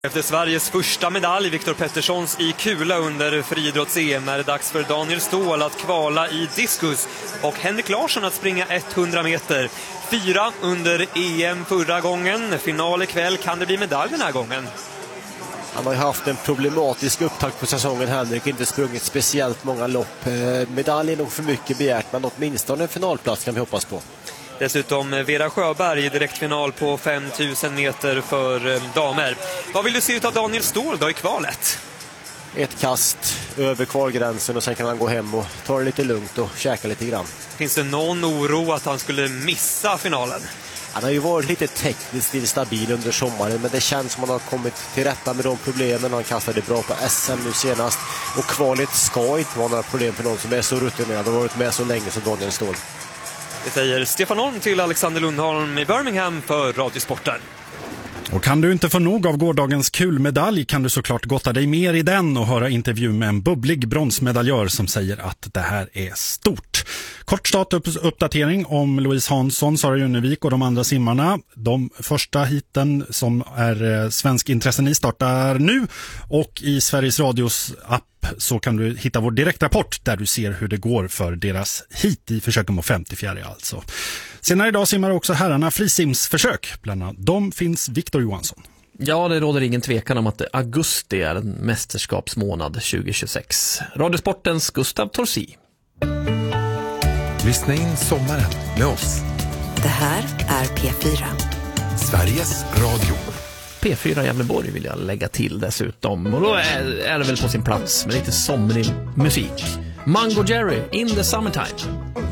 Efter Sveriges första medalj, Viktor Petterssons i kula under friidrotts-EM, är det dags för Daniel Ståhl att kvala i diskus och Henrik Larsson att springa 100 meter. 4 under EM förra gången. Final ikväll, kan det bli medalj den här gången? Han har ju haft en problematisk upptakt på säsongen, Henrik. Inte sprungit speciellt många lopp. Medalj är nog för mycket begärt, men åtminstone en finalplats kan vi hoppas på. Dessutom Vera Sjöberg i direktfinal på 5000 meter för damer. Vad vill du se ut av Daniel Ståhl då i kvalet? Ett kast över kvalgränsen och sen kan han gå hem och ta det lite lugnt och käka lite grann. Finns det någon oro att han skulle missa finalen? Han har ju varit lite tekniskt instabil under sommaren, men det känns som att han har kommit till rätta med de problemen. Han kastade bra på SM nu senast. Och kvalet ska inte vara några problem för någon som är så rutinerad och varit med så länge som Daniel Ståhl. Det säger Stefan Holm till Alexander Lundholm i Birmingham för Radiosporten. Och kan du inte få nog av gårdagens kulmedalj kan du såklart gotta dig mer i den och höra intervju med en bubblig bronsmedaljör som säger att det här är stort. Kort statusuppdatering om Louise Hansson, Sara Jönevik och de andra simmarna. De första hiten som är svensk intressen i startar nu, och i Sveriges Radios app så kan du hitta vår direktrapport där du ser hur det går för deras hit i försöken på 54 alltså. Senare idag simmar också herrarna frisimsförsök. Bland dem finns Victor Johansson. Ja, det råder ingen tvekan om att augusti är en mästerskapsmånad 2026. Radiosportens Gustav Torsi. Lyssna in sommaren med oss. Det här är P4. Sveriges Radio. P4 Gävleborg vill jag lägga till dessutom. Och då är det väl på sin plats med lite somrig musik. Mango Jerry, In the Summertime.